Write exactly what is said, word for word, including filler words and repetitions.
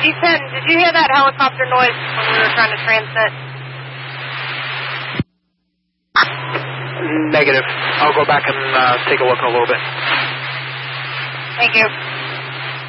G ten, did you hear that helicopter noise when we were trying to transmit? Negative. I'll go back and uh, take a look in a little bit. Thank you.